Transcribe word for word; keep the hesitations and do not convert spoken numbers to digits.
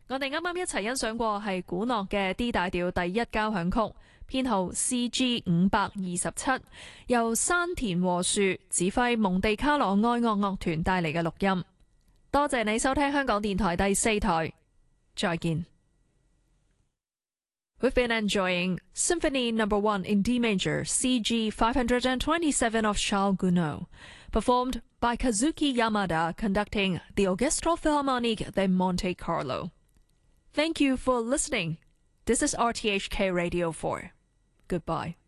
我哋啱啱一齊欣賞過係古諾嘅 D 大調第一交響曲，編號 C G 五百二十七，由山田和樹指揮蒙地卡羅愛樂樂團帶嚟嘅錄音。多謝你收聽香港電台第四台，再見。We've been enjoying Symphony Number One in D Major, C G five hundred twenty-seven of Charles Gounod, performed by Kazuki Yamada, conducting the Orchestral Philharmonique de Monte Carlo. Thank you for listening. This is R T H K Radio four. Goodbye.